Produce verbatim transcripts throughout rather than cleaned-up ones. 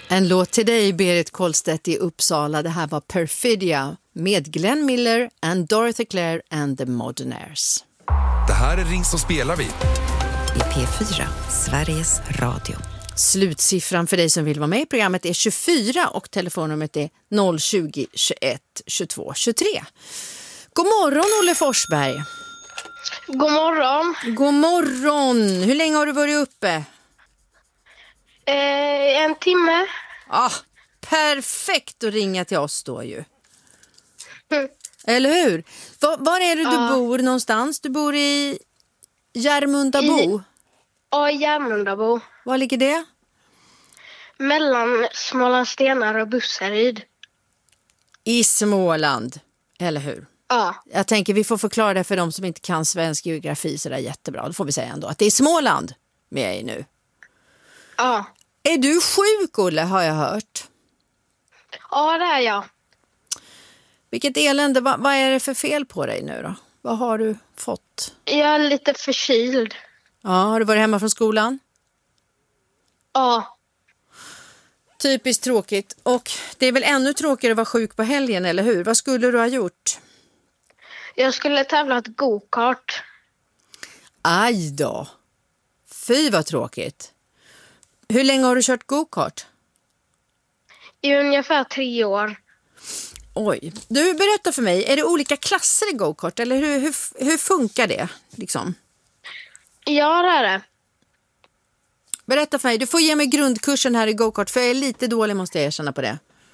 En låt till dig, Berit Kolstedt i Uppsala. Det här var Perfidia med Glenn Miller and Dorothy Clare and the Modernaires. Det här är Ring som spelar vi. I P fyra, Sveriges Radio. Slutsiffran för dig som vill vara med i programmet är tjugofyra och telefonnumret är noll tjugo, tjugoett, tjugotvå, tjugotre. God morgon, Olle Forsberg. God morgon. God morgon. Hur länge har du varit uppe? Eh, en timme. Ah, perfekt att ringa till oss då ju. Mm. Eller hur? Var, var är det du Ja. bor någonstans? Du bor i Järmundabo. I- Ja, Järmundabo. Var ligger det? Mellan Smålandstenar och Busseryd. I Småland, eller hur? Ja. Jag tänker vi får förklara det för de som inte kan svensk geografi så där jättebra. Då får vi säga ändå att det är Småland med i nu. Ja. Är du sjuk, Olle, har jag hört? Ja, det är jag. Vilket elände, vad, vad är det för fel på dig nu då? Vad har du fått? Jag är lite förkyld. Ja, har du varit hemma från skolan? Ja. Typiskt tråkigt. Och det är väl ännu tråkigare att vara sjuk på helgen, eller hur? Vad skulle du ha gjort? Jag skulle tävla ett go-kart. Aj då. Fy vad tråkigt. Hur länge har du kört go-kart? I ungefär tre år. Oj. Du, berätta för mig. Är det olika klasser i go-kart? Eller hur, hur, hur funkar det? Liksom? Ja, det är det. Berätta för mig. Du får ge mig grundkursen här i go-kart. För jag är lite dålig, måste jag erkänna på det.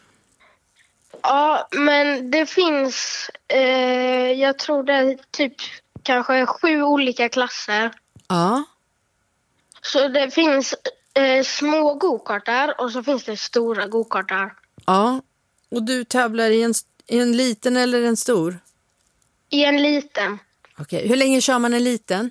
Ja, men det finns... Eh, jag tror det är typ kanske sju olika klasser. Ja. Så det finns eh, små go-kartar och så finns det stora go-kartar. Ja. Och du tävlar i en, i en liten eller en stor? I en liten. Okej. Hur länge kör man en liten?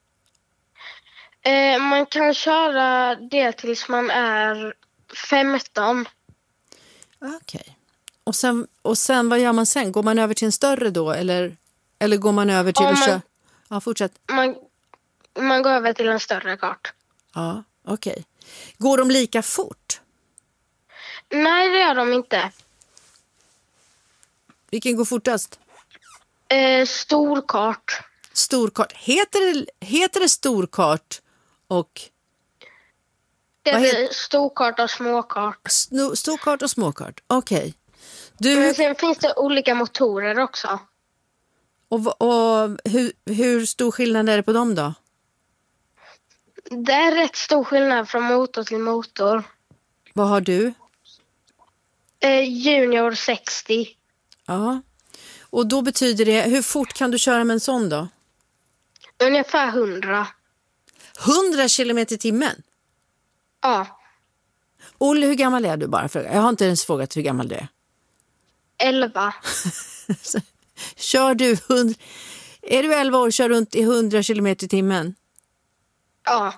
Eh, man kan köra det tills man är femton. Okej. Och sen, och sen, vad gör man sen? Går man över till en större då? Eller, eller går man över till Ja, att man- köra? Ja, fortsätt. Man, man går över till en större kart. Ja, okej. Går de lika fort? Nej, det gör de inte. Vilken går fortast? Eh, stor kart. Storkart. Heter det, heter det storkart och Det Vad är stor kart och små kart. sno, storkart och småkart? Okej. Du, Men sen finns det olika motorer också. och, och hur, hur stor skillnad är det på dem då? Det är rätt stor skillnad från motor till motor. Vad har du? Eh, junior sextio. Ja. Och då betyder det, hur fort kan du köra med en sån då? Ungefär hundra. hundra kilometer i timmen? Ja, Olle, hur gammal är du bara? Jag har inte ens frågat hur gammal du är. elva. Kör du hundra... Är du elva år och kör runt i hundra kilometer i timmen? Ja.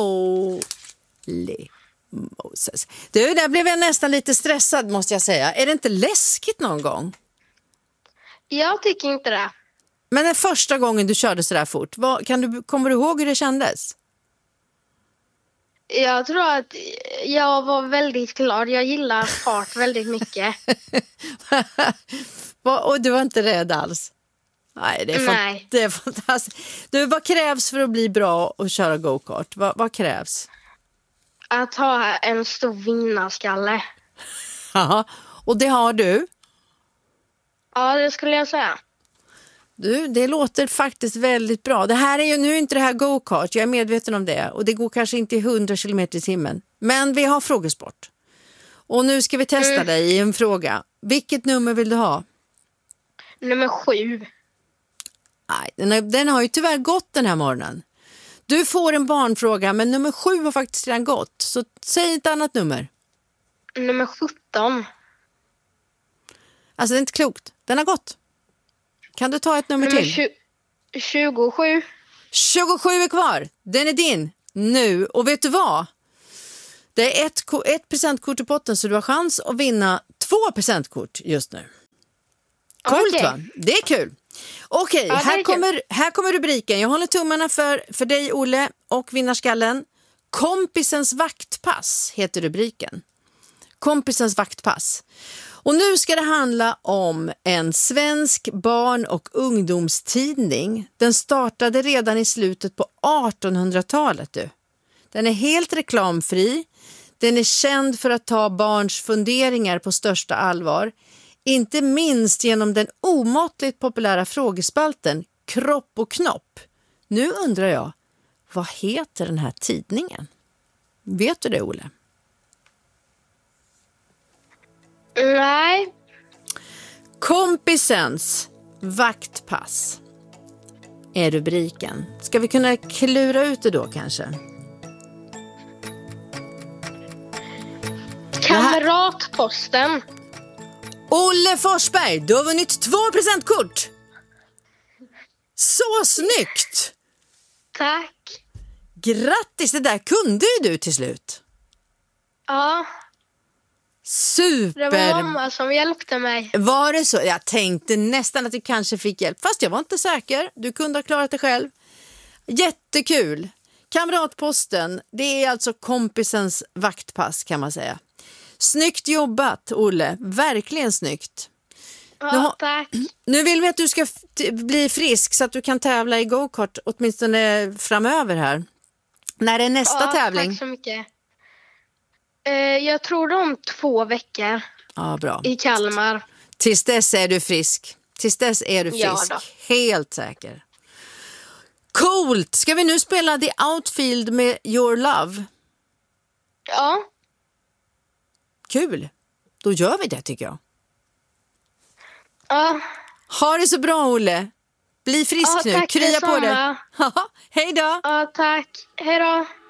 Holy Moses. Du, där blev jag nästan lite stressad, måste jag säga. Är det inte läskigt någon gång? Jag tycker inte det. Men den första gången du körde så där fort, vad, kan du, kommer du ihåg hur det kändes? Jag tror att jag var väldigt glad. Jag gillar fart väldigt mycket. Vad- och du var inte rädd alls? Nej, det är, Nej. Fant- det är fantastiskt. Du, vad krävs för att bli bra och köra go-kart? Vad, vad krävs? Att ha en stor vinnarskalle. Ja, och det har du. Ja, det skulle jag säga. Du, det låter faktiskt väldigt bra. Det här är ju, nu är inte det här go-kart, jag är medveten om det. Och det går kanske inte i hundra kilometer i timmen. Men vi har frågesport. Och nu ska vi testa Mm. dig i en fråga. Vilket nummer vill du ha? Nummer sju. Nej, den, har, den har ju tyvärr gått den här morgonen. Du får en barnfråga, men nummer sju har faktiskt redan gått. Så säg ett annat nummer. Nummer sjutton. Alltså det är inte klokt. Den har gått. Kan du ta ett nummer Nummer till? tju- tjugosju. tjugosju är kvar. Den är din nu. Och vet du vad? Det är ett, ko- ett presentkort i potten, så du har chans att vinna två presentkort just nu. Coolt, Okej. va? Det är kul. Okej, Ja, det är här, kul. kommer, här kommer rubriken. Jag håller tummarna för, för dig, Olle, och vinnarskallen. Kompisens vaktpass heter rubriken. kompisens vaktpass. Och nu ska det handla om en svensk barn- och ungdomstidning. Den startade redan i slutet på artonhundratalet. Du. Den är helt reklamfri. Den är känd för att ta barns funderingar på största allvar. Inte minst genom den omåttligt populära frågespalten Kropp och knopp. Nu undrar jag, vad heter den här tidningen? Vet du det, Olle? Nej. Kompisens vaktpass är rubriken. Ska vi kunna klura ut det då kanske? Kamratposten. Olle Forsberg, du har vunnit två presentkort. Så snyggt! Tack. Grattis, det där kunde ju du till slut. Ja, Super. det var mamma som hjälpte mig. Var det så? Jag tänkte nästan att du kanske fick hjälp. Fast jag var inte säker. Du kunde ha klarat det själv. Jättekul. Kamratposten, det är alltså kompisens vaktpass kan man säga. Snyggt jobbat, Olle. Verkligen snyggt. Ja, Nu, ha- tack. nu vill vi att du ska f- bli frisk så att du kan tävla i go-kart åtminstone framöver här. När är nästa Ja, tävling? tack så mycket. Eh, jag tror det om två veckor Ja, bra. i Kalmar. Tills dess är du frisk. Tills dess är du Ja frisk. då. Helt säker. Coolt! Ska vi nu spela The Outfield med Your Love? Ja, Kul! Då gör vi det tycker jag. ja. Ha det så bra, Olle. Bli frisk Ja, nu. tack Krya på dig. detsamma. Hej då! Ja, tack. Hej då.